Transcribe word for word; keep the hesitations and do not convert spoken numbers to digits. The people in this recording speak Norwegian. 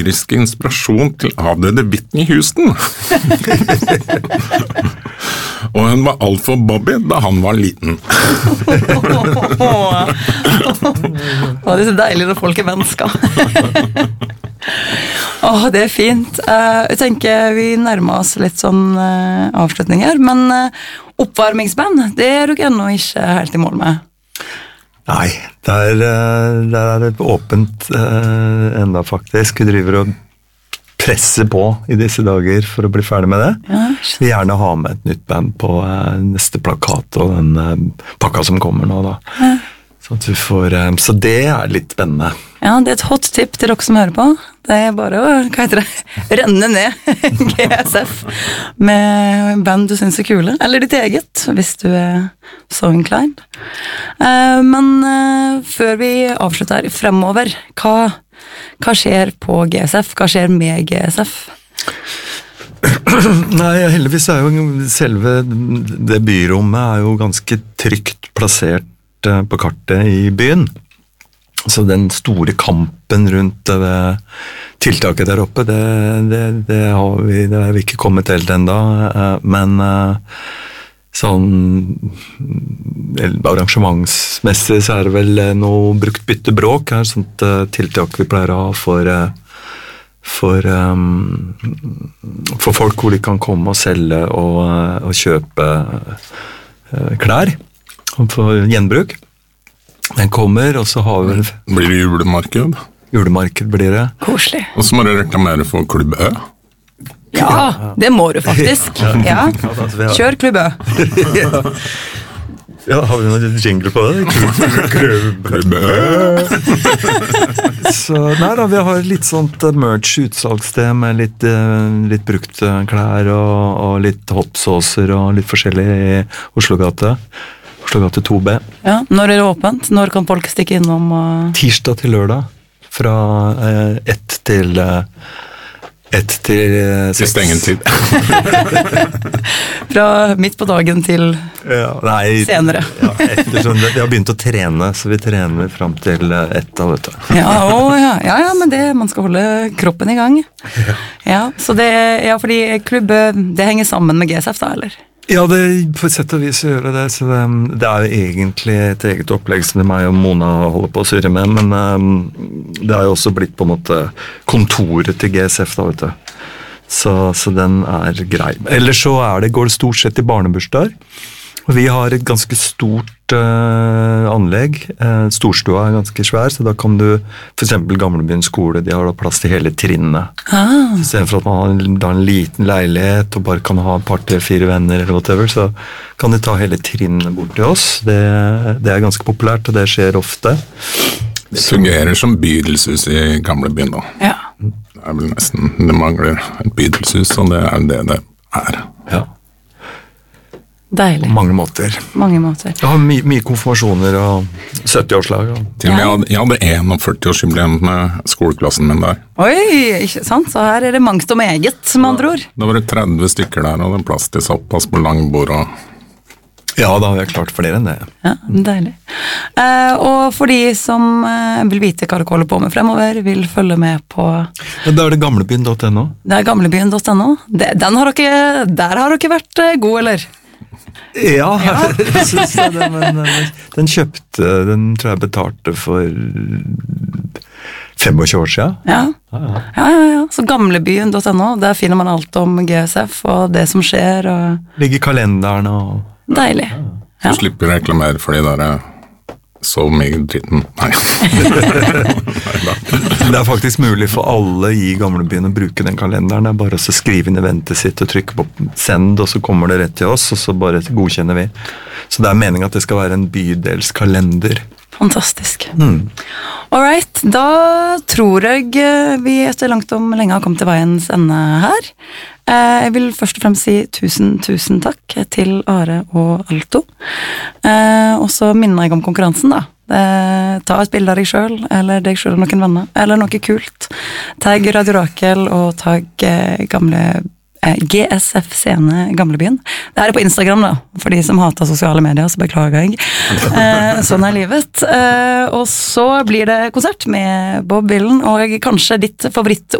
lyriske inspirasjon til avdøde Whitney Houston. Og hun var alt for Bobby da han var liten. Å, det er så deilig når folk er mennesker. Åh, det er fint. Uh, jeg tenker vi nærmer oss litt sånn uh, avslutning her, men uh, oppvarmingsband, det er du ennå ikke helt i mål med. Nei, det er, det er åpent uh, enda faktisk. Vi driver og presser på i disse dager for å bli ferdig med det. Ja, vi gjerne ha med et nytt band på uh, neste plakat og den uh, pakka som kommer nå da. Ja. Så, at vi får, uh, så det er litt spennende. Ja, det er et hot tip til dere som hører på. Det er bare å, hva heter det, renne ned G S F med band du synes er kule, eller ditt eget, hvis du er så inclined. Uh, men uh, før vi avslutter fremover, hva, hva skjer på G S F? Hva skjer med G S F? Nei, heldigvis er jo selve det byrommet er jo ganske trygt plassert uh, på kartet i byen. Så den store kampen rundt det tiltaket der oppe, det, det, det, har, vi, det har vi ikke kommet helt enda, men sånn arrangementsmessig så er det vel noe brukt byttebråk, er sånt tiltak vi pleier å ha for, for, for folk hvor de kan komme og selge og, og kjøpe klær for gjenbruk. Den kommer, og så har vi... Blir det julemarked? Julemarked blir det. Koselig. Og så må du reklamere for Klubb Ø. Ja, det må du faktisk. Ja. Kjør Klubb Ø. Ja, har vi noen jingle på det? Klubb Ø. Så, nei da, vi har litt sånt merch-utsalgssted med litt, litt brukt klær og, og litt hoppsåser og litt forskjellig i Oslogate. Oslogate to B. Ja, når er det åpent? Når kan folk stikke innom? Og... Tirsdag til lørdag, fra eh, ett til eh, ett til eh, til stengetid. Fra midt på dagen til ja, nei, senere. Ja, ettersom vi har begynt å trene, så vi trener fram til ett av dette. Ja, å, ja, ja, ja, men det, man skal holde kroppen i gang. Ja, så det, ja, fordi klubbet, det henger sammen med G S F da, eller? Ja, det på et sett og vis å gjøre det, så det, det er jo egentlig et eget opplegg som meg og Mona holder på å surre med, men um, det har jo også blitt på en måte kontoret til G S F da, vet du. Så, så den er grei. Ellers så er det, går det stort sett i barnebursdager. Vi har et ganske stort uh, anlegg. Uh, storstua er ganske svær, så da kan du, for eksempel Gamlebyen skole, de har da plass til hele trinnet. Ah. I stedet for at man har en, en liten leilighet og bare kan ha et par til fire venner eller whatever, så kan de ta hele trinnet bort til oss. Det, det er ganske populært, og det skjer ofte. Det fungerer som bydelshus i Gamlebyen da. Ja. Det er vel nesten, det mangler et bydelshus, og det er det det er. Ja. Deilig. På mange måter. Mange måter. Jeg har my mye konfirmasjoner og sytti-årslag. Og... Til og med jeg hadde, jeg hadde enogførti-årsjubileum med skoleklassen min der. Oi, ikke sant? Så her er det mangt og meget, med andre ord. Da var det tretti stykker der, og det er plass til såpass på langbord og... Ja, da har vi klart flere enn det. Ja, deilig. Eh, og for de som eh, vil vite hva dere holder på med fremover, vil følge med på... Ja, da er det gamlebyen punktum no. Det er gamlebyen punktum no. Den har dere, der har dere vært eh, god, eller? Ja, ja. Jeg synes det, men den kjøpte, den tror jeg betalte for tjuefem år siden. Ja, ja, ja. ja, ja. Så gamlebyen punktum no, der finner man alt om G S F og det som skjer. Og... Ligger kalenderen og... Deilig. Ja. Så slipper du reklamere for de der så mye dritten. Nei. Det er faktisk mulig for alle i Gamlebyen å bruke den kalenderen. Det er bare å skrive inn eventet sitt og trykke på send, og så kommer det rett til oss, og så bare godkjenner vi. Så det er meningen at det skal være en bydelskalender. Fantastisk. Mm. Alright, da tror jeg vi etter langt om lenge har kommet til veiens ende her. Jeg vil først og fremst si tusen, tusen takk til Are og Alto. Og så minner jeg om konkurransen da. Ta et bilde av deg selv, eller deg selv og noen venner, eller noe kult. Tagg Radio Rakel og tagg gamle G S F Scene Gamlebyen. Det her er på Instagram da, for de som hater sosiale medier, så beklager jeg. Eh, sånn er livet. Eh, og så blir det konsert med Bob Dylan, og kanskje ditt favoritt